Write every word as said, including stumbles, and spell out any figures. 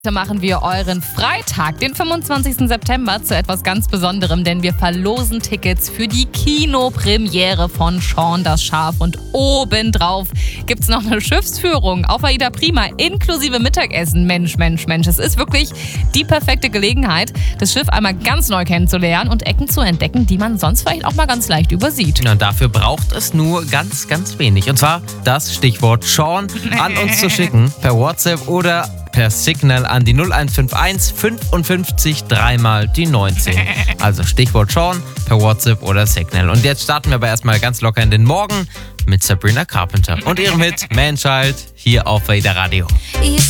Heute machen wir euren Freitag, den fünfundzwanzigsten September, zu etwas ganz Besonderem, denn wir verlosen Tickets für die Kinopremiere von Shaun das Schaf. Und obendrauf gibt's noch eine Schiffsführung auf Aida Prima inklusive Mittagessen. Mensch, Mensch, Mensch, es ist wirklich die perfekte Gelegenheit, das Schiff einmal ganz neu kennenzulernen und Ecken zu entdecken, die man sonst vielleicht auch mal ganz leicht übersieht. Und dafür braucht es nur ganz, ganz wenig. Und zwar das Stichwort Shaun an uns zu schicken per WhatsApp oder per Signal an die null eins fünf eins fünfundfünfzig dreimal die neunzehn. Also Stichwort Shaun per WhatsApp oder Signal. Und jetzt starten wir aber erstmal ganz locker in den Morgen mit Sabrina Carpenter und ihrem Hit Man Child hier auf Aida Radio.